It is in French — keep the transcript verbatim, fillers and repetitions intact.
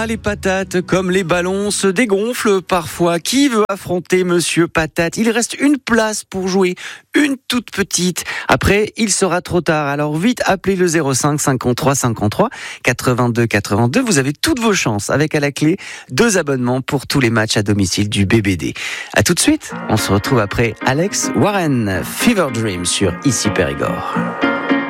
là, les patates, comme les ballons, se dégonflent parfois. Qui veut affronter Monsieur Patate? Il reste une place pour jouer, une toute petite. Après, il sera trop tard. Alors vite, appelez le zéro cinq cinquante-trois cinquante-trois quatre-vingt-deux quatre-vingt-deux. Vous avez toutes vos chances avec à la clé deux abonnements pour tous les matchs à domicile du B B D. À tout de suite. On se retrouve après Alex Warren, Fever Dream sur Ici Périgord.